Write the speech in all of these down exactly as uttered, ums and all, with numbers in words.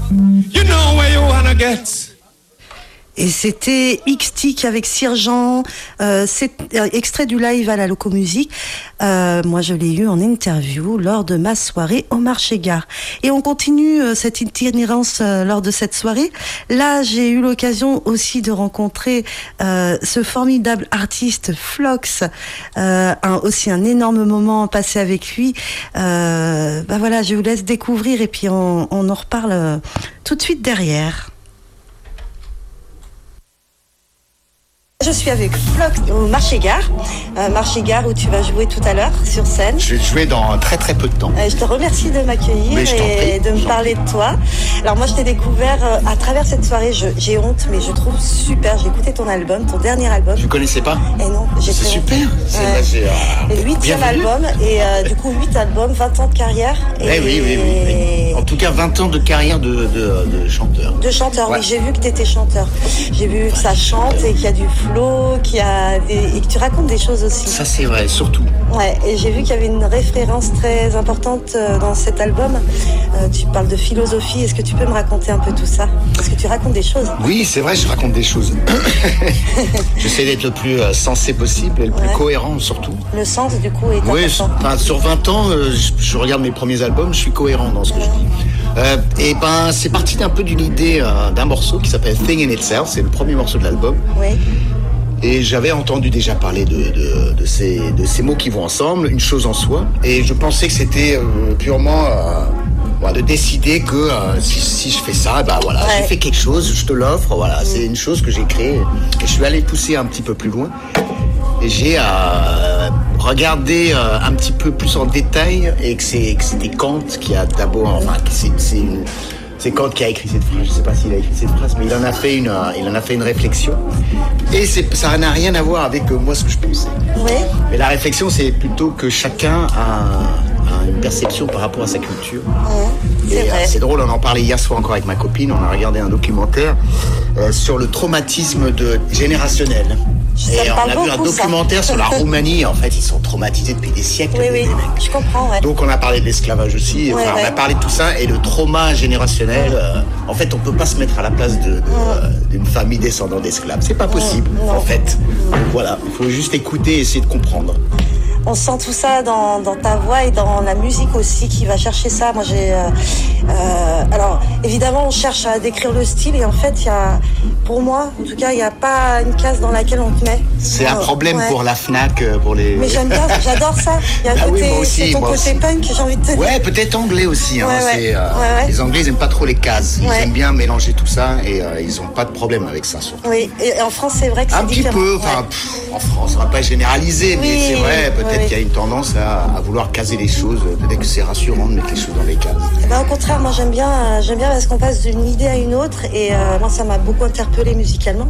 You know where you wanna get. Et c'était X-Tic avec Sirgeant, euh, c'est euh, extrait du live à la Locomusique. Euh, moi, je l'ai eu en interview lors de ma soirée au Marché-Gare. Et on continue euh, cette itinérance euh, lors de cette soirée. Là, j'ai eu l'occasion aussi de rencontrer euh, ce formidable artiste Flox. Euh, un, aussi un énorme moment passé avec lui. Euh, bah voilà, je vous laisse découvrir et puis on, on en reparle euh, tout de suite derrière. Je suis avec Flox au Marché-Gare, euh, Marché-Gare où tu vas jouer tout à l'heure sur scène. Je vais jouer dans très très peu de temps. Euh, je te remercie de m'accueillir et de me parler de toi. Alors moi je t'ai découvert euh, à travers cette soirée, je, j'ai honte mais je trouve super, j'ai écouté ton album, ton dernier album. Tu connaissais pas ? Et non, j'ai C'est super, c'est ouais. là, j'ai, euh, le huitième album et euh, du coup huit albums, vingt ans de carrière. Et, eh oui, oui, oui, oui. En tout cas vingt ans de carrière de, de, de chanteur. De chanteur, ouais. Oui, j'ai vu que tu étais chanteur. J'ai vu que ça chante et qu'il y a du flow, qu'il y a des... et que tu racontes des choses aussi. Ça c'est vrai, surtout. Ouais, et j'ai vu qu'il y avait une référence très importante dans cet album. Euh, tu parles de philosophie, est-ce que tu peux me raconter un peu tout ça ? Est-ce que tu racontes des choses ? Oui, c'est vrai, je raconte des choses. J'essaie d'être le plus sensé possible et le plus ouais. cohérent surtout. Le sens du coup est oui, important. Enfin, sur vingt ans, euh, je, je regarde mes premiers albums, je suis cohérent dans ce que ouais. je dis. Euh, et ben, c'est parti un peu d'une idée euh, d'un morceau qui s'appelle Thing in Itself, c'est le premier morceau de l'album. Oui. Et j'avais entendu déjà parler de, de, de, ces, de ces mots qui vont ensemble, une chose en soi. Et je pensais que c'était euh, purement euh, voilà, de décider que euh, si, si je fais ça, bah voilà, ouais. j'ai fait quelque chose, je te l'offre. Voilà, mmh. c'est une chose que j'ai créée. Et je suis allé pousser un petit peu plus loin. Et j'ai euh, regardé euh, un petit peu plus en détail et que, c'est, que c'était Kant qui a d'abord, enfin, c'est, c'est, une, c'est Kant qui a écrit cette phrase. Je sais pas s'il a écrit cette phrase, mais il en a fait une, euh, il en a fait une réflexion. Et c'est, ça n'a rien à voir avec euh, moi ce que je pensais. Oui. Mais la réflexion, c'est plutôt que chacun a, a une perception par rapport à sa culture. Mmh, c'est et vrai. Euh, c'est drôle, on en parlait hier soir encore avec ma copine. On a regardé un documentaire euh, sur le traumatisme de, générationnel. Ça et on a vu un documentaire ça. sur la Roumanie. En fait, ils sont traumatisés depuis des siècles. Oui, les, oui, les mecs. Je comprends. Ouais. Donc, on a parlé de l'esclavage aussi. Ouais, enfin, ouais. On a parlé de tout ça. Et le trauma générationnel, ouais. euh, en fait, on peut pas se mettre à la place de, de, ouais. euh, d'une famille descendant d'esclaves. C'est pas possible, ouais. en fait. Donc, voilà, il faut juste écouter et essayer de comprendre. On sent tout ça dans, dans ta voix et dans la musique aussi qui va chercher ça. Moi, j'ai. Euh, euh, alors, évidemment, on cherche à décrire le style et en fait, il y a, pour moi, en tout cas, il n'y a pas une case dans laquelle on te met. C'est euh, un problème ouais. pour la Fnac, pour les. Mais j'aime bien, j'adore ça. Il y a ah côté, oui, moi aussi, c'est ton moi côté aussi. punk, j'ai envie de te dire. Ouais, peut-être anglais aussi. Hein, ouais, ouais. C'est, euh, ouais, ouais. Les Anglais, ils n'aiment pas trop les cases. Ils ouais. aiment bien mélanger tout ça et euh, ils n'ont pas de problème avec ça. Surtout. Oui, et en France, c'est vrai que c'est un différent. Un petit peu. Enfin, ouais. pff, en France, on va pas généraliser, oui, mais c'est vrai. Peut-être oui. qu'il y a une tendance à, à vouloir caser les choses. Peut-être que c'est rassurant de mettre les choses dans les cases. Eh ben, au contraire, moi j'aime bien, j'aime bien parce qu'on passe d'une idée à une autre et euh, moi ça m'a beaucoup interpellée musicalement.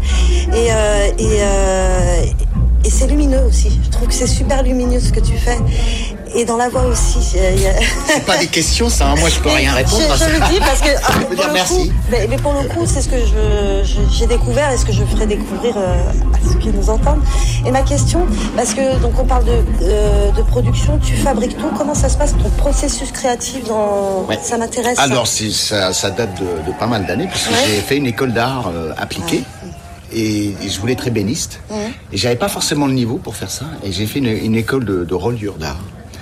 Et, euh, et, euh, et c'est lumineux aussi. Je trouve que c'est super lumineux ce que tu fais. Et dans la voix aussi. A... C'est pas des questions, ça. Hein. Moi, je peux rien répondre. Je, à ça. je le dis parce que. Je peux dire merci. Coup, mais, mais pour le coup, c'est ce que je, je, j'ai découvert et ce que je ferai découvrir euh, à ceux qui nous entendent. Et ma question, parce que donc on parle de, euh, de production, tu fabriques tout. Comment ça se passe ton processus créatif dans... ouais. Ça m'intéresse. Alors, c'est, ça, ça date de, de pas mal d'années puisque ouais. j'ai fait une école d'art euh, appliquée. Ouais. Et, et je voulais être ébéniste. Mmh. Et j'avais pas forcément le niveau pour faire ça. Et j'ai fait une, une école de, de reliure d'art.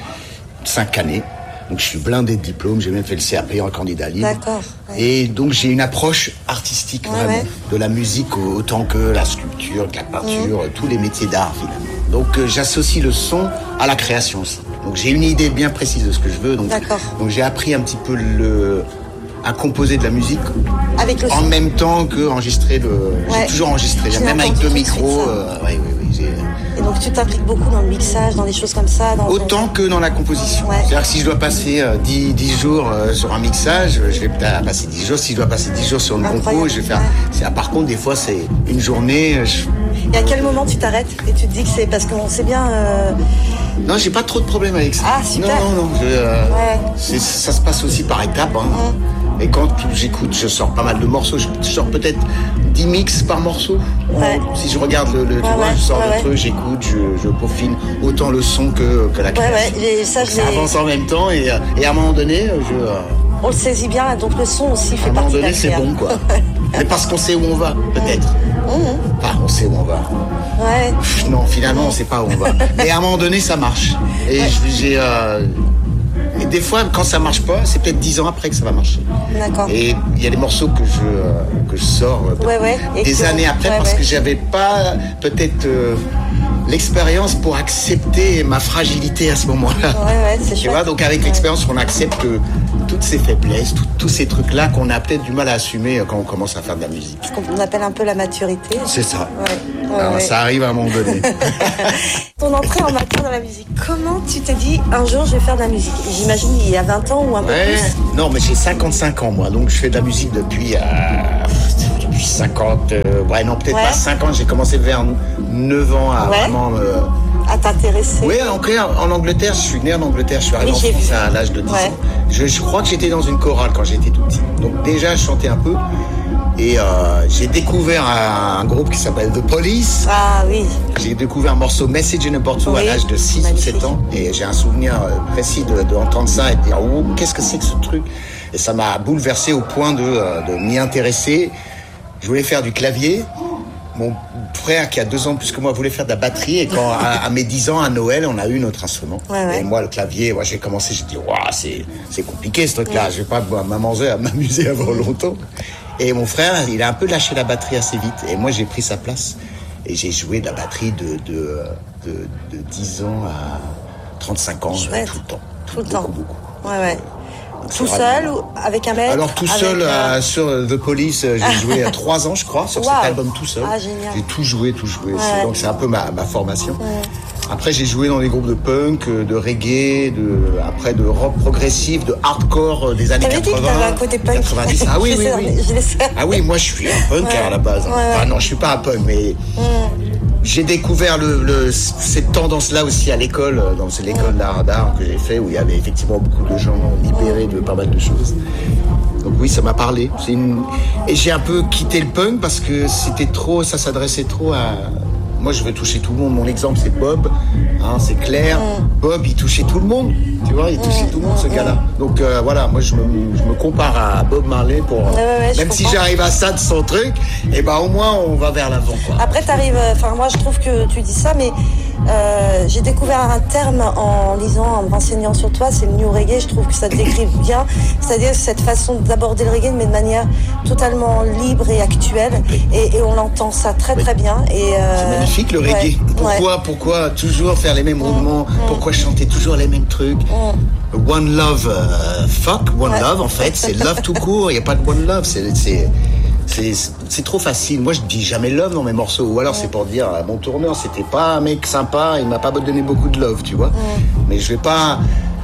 Cinq années. Donc je suis blindé de diplômes. J'ai même fait le C A P en candidat libre. D'accord. Ouais. Et donc j'ai une approche artistique ouais, vraiment. Ouais. De la musique autant que la sculpture, que la peinture, mmh. tous les métiers d'art finalement. Donc euh, j'associe le son à la création aussi. Donc j'ai une idée bien précise de ce que je veux. Donc, D'accord. donc j'ai appris un petit peu le... à composer de la musique avec le en son. Même temps que enregistrer le. Ouais. J'ai toujours enregistré, j'ai même avec deux micros. Euh, ouais, oui, oui, j'ai... Et donc tu t'impliques beaucoup dans le mixage, dans des choses comme ça. Dans Autant ton... que dans la composition. Ouais. C'est-à-dire que si je dois passer euh, dix, dix jours euh, sur un mixage, je vais peut-être passer dix jours. Si je dois passer dix jours sur une Incroyable. compo, je vais faire. Ouais. C'est, par contre, des fois, c'est une journée. Je... Et à quel moment tu t'arrêtes et tu te dis que c'est parce qu'on sait bien. Euh... Non, j'ai pas trop de problème avec ça. Ah super. Non, non, non. Je, euh, ouais. c'est, ça se passe aussi par étapes. Hein. Mmh. Et quand j'écoute, je sors pas mal de morceaux. Je sors peut-être dix mix par morceau. Ouais. Si je regarde le, le ouais, tu vois, ouais, je sors ouais, le ouais. truc, j'écoute, je, je peaufine autant le son que, que la création. Ouais, ouais. Et ça, ça avance en même temps et, et à un moment donné, je, on le saisit bien, donc le son aussi fait À un moment partie de la donné, c'est créa. bon, quoi. Mais parce qu'on sait où on va, peut-être. Mmh. Enfin, on sait où on va. Ouais. Pff, non, finalement, on sait pas où on va. Mais à un moment donné, ça marche. Et Ouais. j'ai... Euh... Et des fois, quand ça marche pas, c'est peut-être dix ans après que ça va marcher. D'accord. Et il y a des morceaux que je, euh, que je sors euh, Ouais, ouais. Et des que- années après ouais, parce ouais. que j'avais pas peut-être euh, l'expérience pour accepter ma fragilité à ce moment-là. Ouais, ouais, c'est Tu chouette. vois, donc avec Ouais. l'expérience, on accepte que toutes ces faiblesses, tout- tous ces trucs-là qu'on a peut-être du mal à assumer quand on commence à faire de la musique. Ce qu'on appelle un peu la maturité. C'est ça. Ouais. Ouais, Alors, ouais. ça arrive à un moment donné. Ton entrée en matière dans la musique. Comment tu t'es dit un jour je vais faire de la musique? J'imagine il y a vingt ans ou un peu Ouais. plus. Non, mais j'ai cinquante-cinq ans, moi. Donc, je fais de la musique depuis, euh, depuis cinquante... euh, ouais, non, peut-être Ouais. pas cinquante. J'ai commencé vers neuf ans à Ouais. vraiment... euh, À t'intéresser. Oui, en, clair, en Angleterre, je suis né en Angleterre, je suis arrivé Oui, en j'ai France vu. à l'âge de dix Ouais. ans. Je, je crois que j'étais dans une chorale quand j'étais tout petit. Donc déjà, je chantais un peu. Et euh, j'ai découvert un, un groupe qui s'appelle The Police. Ah oui. J'ai découvert un morceau Message in a Bottle Oui, à l'âge de six ou magnifique. sept ans. Et j'ai un souvenir euh, précis de, de entendre ça et de dire, oh, qu'est-ce que c'est que ce truc? Et ça m'a bouleversé au point de, euh, de m'y intéresser. Je voulais faire du clavier. Mon frère, qui a deux ans plus que moi, voulait faire de la batterie. Et quand, à, à mes dix ans, à Noël, on a eu notre instrument. Ouais, ouais. Et moi, le clavier, moi, j'ai commencé, j'ai dit, waouh, c'est, c'est compliqué ce truc-là. Je vais pas m'amuser à m'amuser avant longtemps. Et mon frère, il a un peu lâché la batterie assez vite. Et moi, j'ai pris sa place. Et j'ai joué de la batterie de, de, de, de dix ans à trente-cinq ans, Chouette. tout le temps. Tout le temps. Beaucoup, beaucoup. Ouais, ouais. Tout C'est seul vraiment- ou avec un mec? Alors tout Avec, seul euh, euh, sur The Police, euh, j'ai joué à trois ans je crois sur Wow. cet album tout seul. Ah, génial. J'ai tout joué, tout joué. Ouais. C'est- Donc c'est un peu ma, ma formation. Après j'ai joué dans des groupes de punk, euh, de reggae, de après de rock progressif, de hardcore euh, des années T'avais dit que quatre-vingts. t'avais un côté punk. quatre-vingt-dix. Ah oui Je oui sais, oui. je le sais. Ah oui, moi je suis un punk Ouais. à la base. Ouais, ouais. Enfin non, je suis pas un punk, mais j'ai découvert le, le- cette tendance-là aussi à l'école, euh, dans c'est l'école d'art d'art que j'ai fait, où il y avait effectivement beaucoup de gens libérés de pas mal de choses. Donc oui, ça m'a parlé. C'est une... Et j'ai un peu quitté le punk parce que c'était trop, ça s'adressait trop à... Moi, je veux toucher tout le monde. Mon exemple, c'est Bob. Hein, c'est clair. Bob, il touchait tout le monde. Tu vois, il touchait tout le monde, ce gars-là. Donc euh, voilà, moi, je me, je me compare à Bob Marley pour... Ouais, ouais, ouais, je même si comprends. j'arrive à ça de son truc, et ben au moins, on va vers l'avant, quoi. Après, t'arrives. Enfin, moi, je trouve que tu dis ça, mais euh, j'ai découvert un terme en lisant, en me renseignant sur toi, c'est le new reggae. Je trouve que ça te décrit bien. C'est-à-dire cette façon d'aborder le reggae, mais de manière totalement libre et actuelle. Et, et on l'entend ça très, très bien. Et euh, C'est magnifique le reggae. ouais, Pourquoi, ouais. pourquoi toujours faire les mêmes mouvements? Pourquoi chanter toujours les mêmes trucs? One love, euh, fuck, one Ouais. love en fait, c'est love tout court. Il y a pas de one love, c'est c'est c'est c'est trop facile. Moi je dis jamais love dans mes morceaux, ou alors c'est pour dire euh, mon tourneur c'était pas un mec sympa, il m'a pas donné beaucoup de love, tu vois. Mais je vais pas.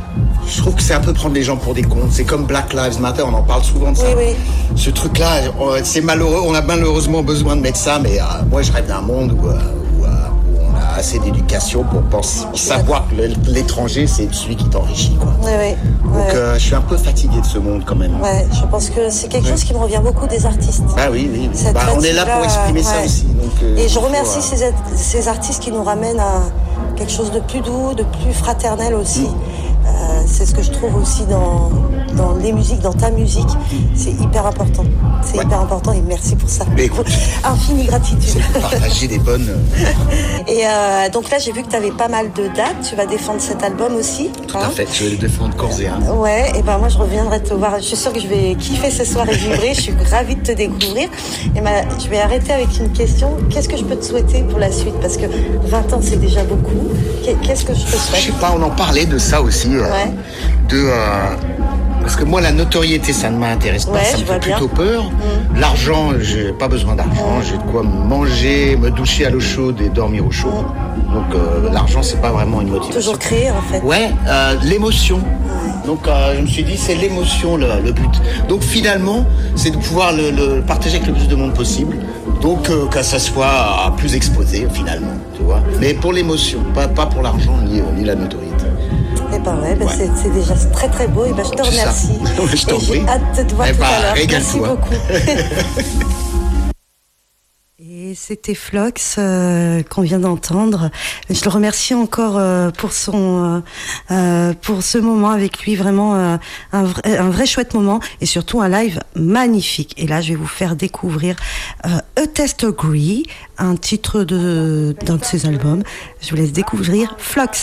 Je trouve que c'est un peu prendre les gens pour des cons. C'est comme Black Lives Matter, on en parle souvent de ça. Oui, oui. Ce truc-là, euh, c'est malheureux, on a malheureusement besoin de mettre ça, mais euh, moi je rêve d'un monde où, euh, où, euh, où on a assez d'éducation pour penser, savoir que le- l'étranger c'est celui qui t'enrichit, quoi. Ouais, ouais, Donc ouais. euh, je suis un peu fatigué de ce monde quand même. Ouais, je pense que c'est quelque chose qui me revient beaucoup des artistes. Ah oui, oui, oui. Cette Bah, on est là pour fatigue-là, exprimer ça ouais. aussi. Donc, euh, Et il je faut, remercie euh, ces, ces artistes qui nous ramènent à quelque chose de plus doux, de plus fraternel aussi. Euh, c'est ce que je trouve aussi dans, dans les musiques, dans ta musique. C'est hyper important. C'est Ouais. hyper important et merci pour ça. Mais écoute, Infinie gratitude. c'est pour partager des bonnes. euh, Et euh, donc là, j'ai vu que tu avais pas mal de dates. Tu vas défendre cet album aussi. Tout à fait, je vais le défendre corps et âme. Ouais, et ben moi je reviendrai te voir. Je suis sûre que je vais kiffer ce soir et vibrer. Je suis ravie de te découvrir. Et ben, je vais arrêter avec une question. Qu'est-ce que je peux te souhaiter pour la suite? Parce que vingt ans c'est déjà beaucoup. Qu'est- Qu'est-ce que je te Je souhaite? sais pas, on en parlait de ça aussi. euh, Ouais. De. euh, parce que moi, la notoriété, ça ne m'intéresse pas. Ouais, Ça je me vois fait bien. plutôt peur. L'argent, j'ai pas besoin d'argent. J'ai de quoi manger, me doucher à l'eau chaude et dormir au chaud. Donc, euh, l'argent, c'est pas vraiment une motivation. Toujours créer en fait. Ouais, euh, l'émotion. Donc euh, je me suis dit, c'est l'émotion le, le but. Donc finalement, c'est de pouvoir le, le partager avec le plus de monde possible. Donc euh, que ça soit euh, plus exposé finalement, tu vois. Mais pour l'émotion, pas, pas pour l'argent ni, euh, ni la notoriété. Et ben ouais, ben Ouais. c'est, c'est déjà très très beau. Et ben je te C'est ça. remercie. Ouais, je t'en et j'ai prie. hâte de te voir Eh tout ben, à l'heure. Merci régale-toi. beaucoup. Et Et c'était Flox euh, qu'on vient d'entendre. Je le remercie encore euh, pour son euh, euh, pour ce moment avec lui, vraiment euh, un, vrai, un vrai chouette moment et surtout un live magnifique. Et là, je vais vous faire découvrir euh, A Test Agree, un titre de d'un de ses albums. Je vous laisse découvrir Flox.